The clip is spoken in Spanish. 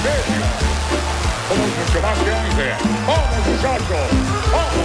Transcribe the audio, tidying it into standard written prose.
serio. Somos mucho más que 11. ¡Vamos, muchachos!